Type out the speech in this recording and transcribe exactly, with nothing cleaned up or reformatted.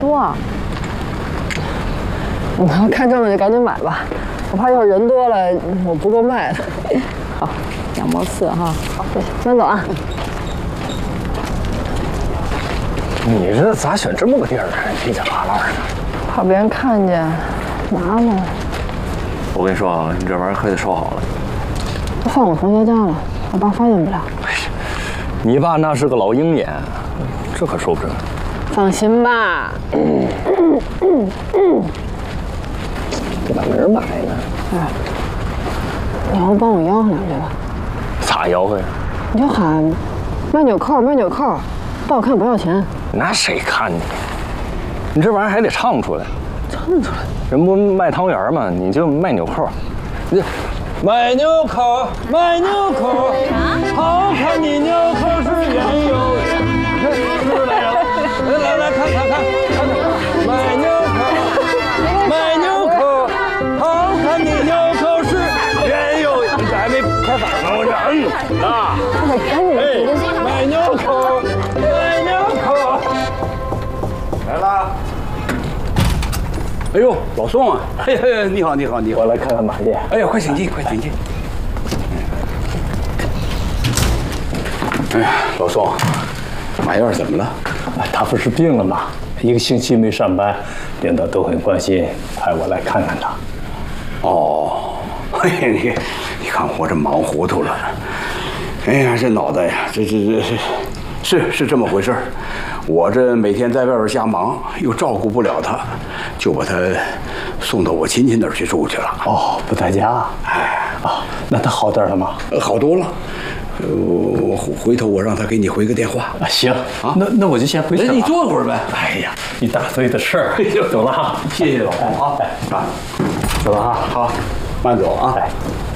多啊！你要看中了就赶紧买吧，我怕一会儿人多了我不够卖的。好，两毛四哈。好，先走啊。 你这咋选这么个地儿呢？犄角旮旯的， 怕别人看见，麻烦。 我跟你说啊，你这玩意儿可得收好了。 都放我同学家了，我爸发现不了。 哎呀，你爸那是个老鹰眼，这可说不准。 放心吧。嗯嗯嗯嗯。 这哪没人买呢？ 哎，你要不帮我吆喝两句吧？ 咋吆喝呀？ 你就喊卖纽扣，卖纽扣，不好看不要钱。 那谁看你？你这玩意儿还得唱出来。 唱出来。 人不卖汤圆吗？你就卖纽扣。你卖纽扣，卖纽扣，好看的纽扣是原有的。是不是来着？来来来，看看看看看，卖纽扣，卖纽扣，好看的纽扣是原有的。你这还没开嗓呢，我这嗯啊， 快点赶紧哎，卖纽扣，卖纽扣，来啦。 哎呦，老宋啊！哎呀，你好，你好，你好！ 我来看看马爷。 哎呀，快请进，快请进。哎呀，老宋，马院怎么了？ 他不是病了吗？一个星期没上班，领导都很关心，派我来看看他。 哦，哎呀，你你看我这忙糊涂了。哎呀，这脑袋呀，这这这是是是这么回事儿。我这每天在外边瞎忙，又照顾不了他，就把他送到我亲戚那儿去住去了。 哦，不在家。哎，啊，那他好点了吗？ 呃，好多了。呃，我回头我让他给你回个电话。 啊，行啊，那那我就先回去了。 你坐会儿呗。 哎呀，一大堆的事儿。走了哈， 谢谢老公啊。啊， 走了哈， 好，慢走啊。 哎。